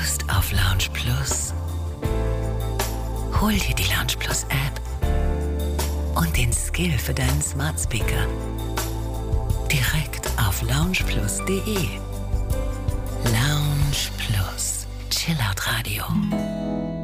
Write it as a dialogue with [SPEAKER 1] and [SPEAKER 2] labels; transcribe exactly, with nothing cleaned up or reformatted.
[SPEAKER 1] Lust auf Lounge Plus? Hol dir die Lounge Plus App und den Skill für deinen Smart Speaker direkt auf lounge plus punkt de.